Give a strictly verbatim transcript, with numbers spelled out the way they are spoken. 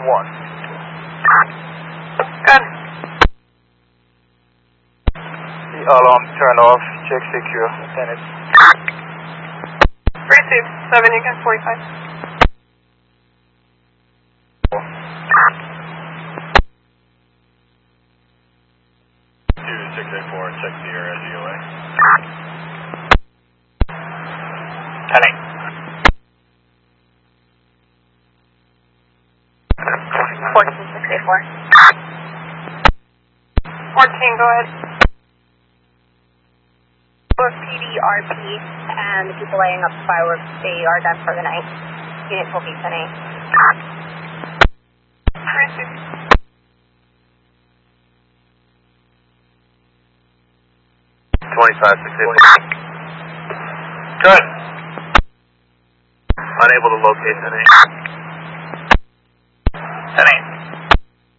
one. Good. The alarm turned off. Check secure. Lieutenant. Receive. seven, you can forty-five. two six eight four, check the air as you away. ten eight. fourteen six eight four. fourteen, go ahead. Both P D, R P, and the people laying up the fireworks, they are done for the night. Units will be ten eight. Receive. twenty-five six eight four. Good. Unable to locate ten eight.